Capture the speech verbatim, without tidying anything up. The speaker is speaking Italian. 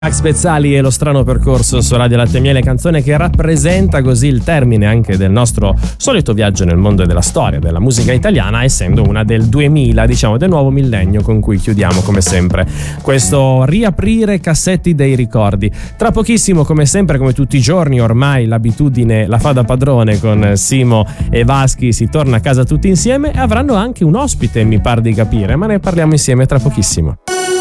Max Pezzali e lo strano percorso su Radio Latte e Miele, canzone che rappresenta così il termine anche del nostro solito viaggio nel mondo della storia della musica italiana, essendo una del duemila, diciamo del nuovo millennio, con cui chiudiamo come sempre questo riaprire cassetti dei ricordi. Tra pochissimo, come sempre, come tutti i giorni ormai l'abitudine la fa da padrone, con Simo e Vaschi si torna a casa tutti insieme e avranno anche un ospite, mi par di capire, ma ne parliamo insieme tra pochissimo.